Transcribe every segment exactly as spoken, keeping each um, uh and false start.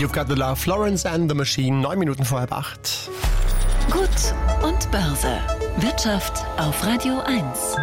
You've Got the Love, Florence and the Machine, neun Minuten vor halb acht. Gut und Börse. Wirtschaft auf Radio eins.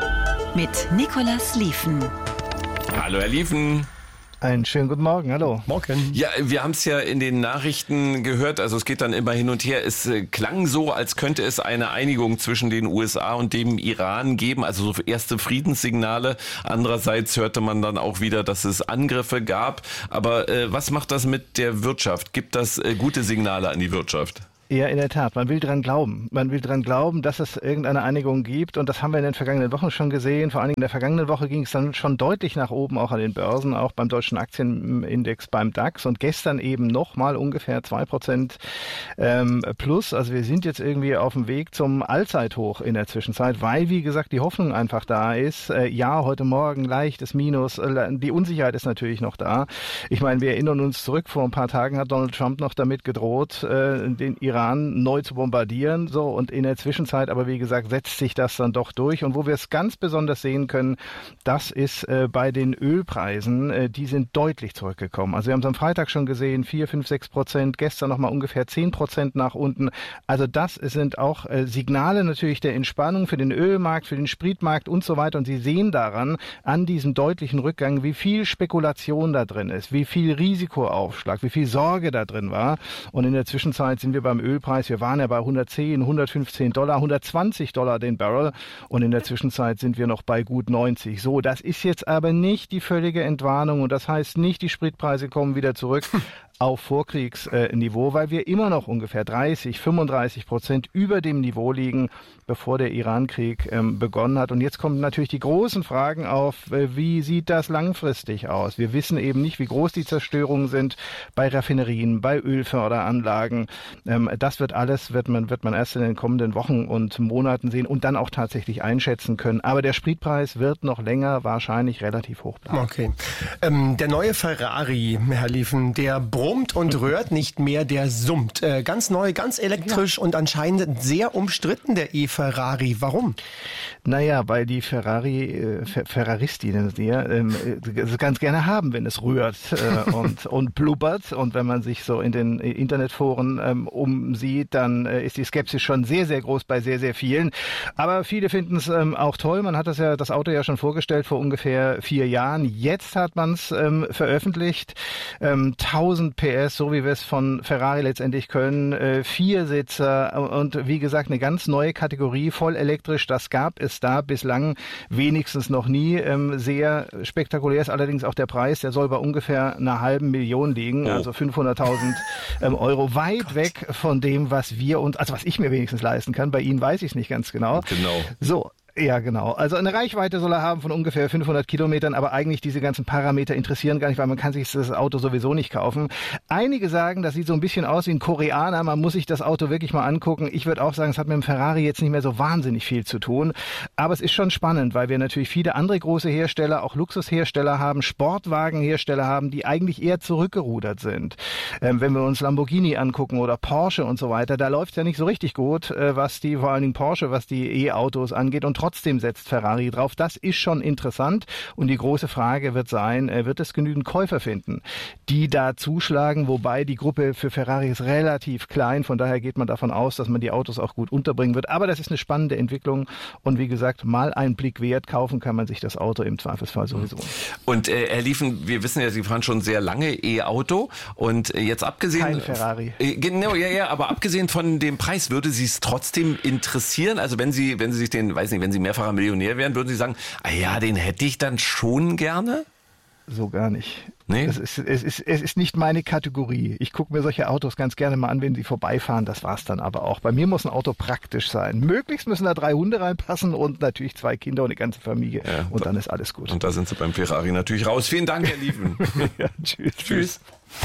Mit Nicolas Lieven. Hallo, Herr Lieven. Einen schönen guten Morgen, hallo. Morgen. Ja, wir haben es ja in den Nachrichten gehört, also es geht dann immer hin und her. Es äh, klang so, als könnte es eine Einigung zwischen den U S A und dem Iran geben, also so erste Friedenssignale. Andererseits hörte man dann auch wieder, dass es Angriffe gab. Aber äh, was macht das mit der Wirtschaft? Gibt das äh, gute Signale an die Wirtschaft? Ja, in der Tat. Man will dran glauben. Man will dran glauben, dass es irgendeine Einigung gibt. Und das haben wir in den vergangenen Wochen schon gesehen. Vor allen Dingen in der vergangenen Woche ging es dann schon deutlich nach oben, auch an den Börsen, auch beim deutschen Aktienindex, beim DAX. Und gestern eben nochmal ungefähr zwei Prozent ähm, plus. Also wir sind jetzt irgendwie auf dem Weg zum Allzeithoch in der Zwischenzeit, weil, wie gesagt, die Hoffnung einfach da ist. Äh, ja, heute Morgen leichtes Minus. Äh, die Unsicherheit ist natürlich noch da. Ich meine, wir erinnern uns zurück. Vor ein paar Tagen hat Donald Trump noch damit gedroht, äh, den Iran neu zu bombardieren, so, und in der Zwischenzeit, aber wie gesagt, setzt sich das dann doch durch. Und wo wir es ganz besonders sehen können, das ist äh, bei den Ölpreisen, äh, die sind deutlich zurückgekommen. Also wir haben es am Freitag schon gesehen, vier, fünf, sechs Prozent, gestern nochmal ungefähr zehn Prozent nach unten. Also das sind auch äh, Signale natürlich der Entspannung für den Ölmarkt, für den Spritmarkt und so weiter. Und Sie sehen daran, an diesem deutlichen Rückgang, wie viel Spekulation da drin ist, wie viel Risikoaufschlag, wie viel Sorge da drin war. Und in der Zwischenzeit sind wir beim Ölpreis, wir waren ja bei hundertzehn, hundertfünfzehn Dollar, hundertzwanzig Dollar den Barrel, und in der Zwischenzeit sind wir noch bei gut neunzig. So, das ist jetzt aber nicht die völlige Entwarnung, und das heißt nicht, die Spritpreise kommen wieder zurück auf Vorkriegsniveau, weil wir immer noch ungefähr dreißig, fünfunddreißig Prozent über dem Niveau liegen, bevor der Iran-Krieg ähm, begonnen hat. Und jetzt kommen natürlich die großen Fragen auf, äh, wie sieht das langfristig aus? Wir wissen eben nicht, wie groß die Zerstörungen sind bei Raffinerien, bei Ölförderanlagen. Ähm, das wird alles, wird man, wird man erst in den kommenden Wochen und Monaten sehen und dann auch tatsächlich einschätzen können. Aber der Spritpreis wird noch länger wahrscheinlich relativ hoch bleiben. Okay. Ähm, der neue Ferrari, Herr Lieven, der brummt und rührt nicht mehr, der summt. Äh, ganz neu, ganz elektrisch, ja. Und anscheinend sehr umstritten, der E-Ferrari. Warum? Naja, weil die Ferrari, äh, Fer- Ferraristi, nennen sie ja, ähm, es ganz gerne haben, wenn es rührt äh, und, und blubbert. Und wenn man sich so in den Internetforen ähm, umsieht, dann äh, ist die Skepsis schon sehr, sehr groß bei sehr, sehr vielen. Aber viele finden es ähm, auch toll. Man hat das ja, das Auto ja schon vorgestellt vor ungefähr vier Jahren. Jetzt hat man es ähm, veröffentlicht. Ähm, tausend P S, so wie wir es von Ferrari letztendlich können. Äh, Viersitzer und wie gesagt eine ganz neue Kategorie, voll elektrisch. Das gab es da bislang wenigstens noch nie. Ähm, sehr spektakulär ist allerdings auch der Preis. Der soll bei ungefähr einer halben Million liegen, oh. also fünfhunderttausend ähm, Euro. Weit Gott. weg von dem, was wir uns, also was ich mir wenigstens leisten kann. Bei Ihnen weiß ich es nicht ganz genau. Genau. So. Ja, genau. Also eine Reichweite soll er haben von ungefähr fünfhundert Kilometern, aber eigentlich diese ganzen Parameter interessieren gar nicht, weil man kann sich das Auto sowieso nicht kaufen. Einige sagen, das sieht so ein bisschen aus wie ein Koreaner, man muss sich das Auto wirklich mal angucken. Ich würde auch sagen, es hat mit dem Ferrari jetzt nicht mehr so wahnsinnig viel zu tun, aber es ist schon spannend, weil wir natürlich viele andere große Hersteller, auch Luxushersteller haben, Sportwagenhersteller haben, die eigentlich eher zurückgerudert sind. Ähm, wenn wir uns Lamborghini angucken oder Porsche und so weiter, da läuft es ja nicht so richtig gut, äh, was die, vor allen Dingen Porsche, was die E-Autos angeht, und trotzdem setzt Ferrari drauf. Das ist schon interessant, und die große Frage wird sein, wird es genügend Käufer finden, die da zuschlagen, wobei die Gruppe für Ferrari ist relativ klein, von daher geht man davon aus, dass man die Autos auch gut unterbringen wird, aber das ist eine spannende Entwicklung, und wie gesagt, mal einen Blick wert, kaufen kann man sich das Auto im Zweifelsfall sowieso. Und äh, Herr Lieven, wir wissen ja, Sie fahren schon sehr lange E-Auto, und äh, jetzt abgesehen... Kein Ferrari. Äh, genau, ja, ja, aber abgesehen von dem Preis, würde Sie es trotzdem interessieren? Also wenn Sie, wenn Sie sich den, weiß nicht, wenn Sie mehrfacher Millionär wären, würden Sie sagen, ah ja, den hätte ich dann schon gerne? So gar nicht. Nee? Es ist, es ist, es ist nicht meine Kategorie. Ich gucke mir solche Autos ganz gerne mal an, wenn sie vorbeifahren. Das war's dann aber auch. Bei mir muss ein Auto praktisch sein. Möglichst müssen da drei Hunde reinpassen und natürlich zwei Kinder und eine ganze Familie. Ja, und da, dann ist alles gut. Und da sind Sie beim Ferrari natürlich raus. Vielen Dank, Herr Lieven. Ja, tschüss. Tschüss.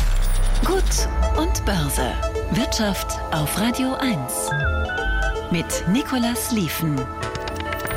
Gut und Börse. Wirtschaft auf Radio eins. Mit Nicolas Lieven.